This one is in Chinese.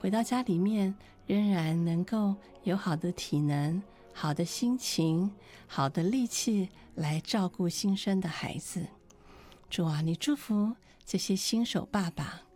回到家里面仍然能够有好的体能、好的心情、好的力气来照顾新生的孩子。主啊，你祝福这些新手爸爸